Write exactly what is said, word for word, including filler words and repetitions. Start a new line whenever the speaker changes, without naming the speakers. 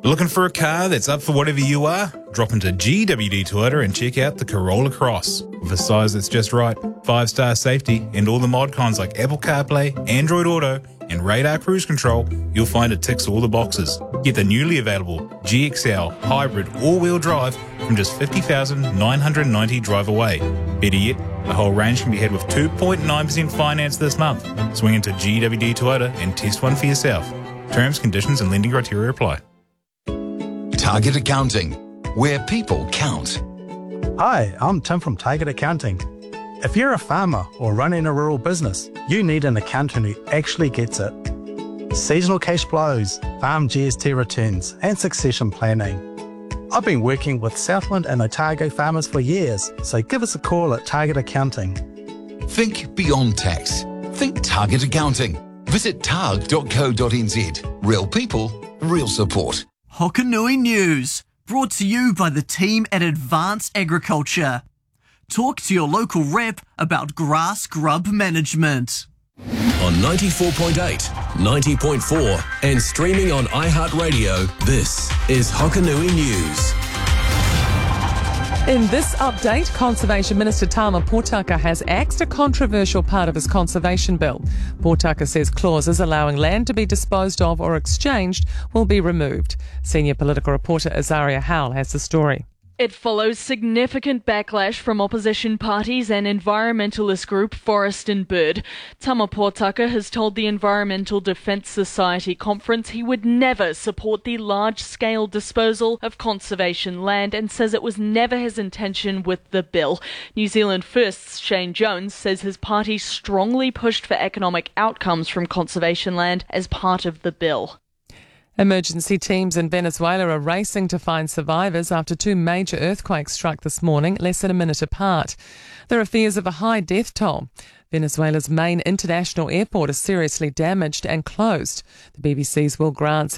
Looking for a car that's up for whatever you are? Drop into G W D Toyota and check out the Corolla Cross. With a size that's just right, five-star safety, and all the mod cons like Apple CarPlay, Android Auto, and Radar Cruise Control, you'll find it ticks all the boxes. Get the newly available G X L Hybrid All-Wheel Drive from just fifty thousand nine hundred ninety dollars drive away. Better yet, the whole range can be had with two point nine percent finance this month. Swing into G W D Toyota and test one for yourself. Terms, conditions, and lending criteria apply.
Target Accounting, where people count.
Hi, I'm Tim from Target Accounting. If you're a farmer or running a rural business, you need an accountant who actually gets it. Seasonal cash flows, farm G S T returns, and succession planning. I've been working with Southland and Otago farmers for years, so give us a call at Target Accounting.
Think beyond tax. Think Target Accounting. Visit targ dot co dot n z. Real people, real support.
Hokanui News, brought to you by the team at Advanced Agriculture. Talk to your local rep about grass grub management.
On ninety-four point eight, ninety point four and streaming on iHeartRadio, this is Hokanui News.
In this update, Conservation Minister Tama Potaka has axed a controversial part of his conservation bill. Potaka says clauses allowing land to be disposed of or exchanged will be removed. Senior political reporter Azaria Howell has the story.
It follows significant backlash from opposition parties and environmentalist group Forest and Bird. Tama Potaka has told the Environmental Defence Society conference he would never support the large-scale disposal of conservation land and says it was never his intention with the bill. New Zealand First's Shane Jones says his party strongly pushed for economic outcomes from conservation land as part of the bill.
Emergency teams in Venezuela are racing to find survivors after two major earthquakes struck this morning, less than a minute apart. There are fears of a high death toll. Venezuela's main international airport is seriously damaged and closed. The B B C's Will Grant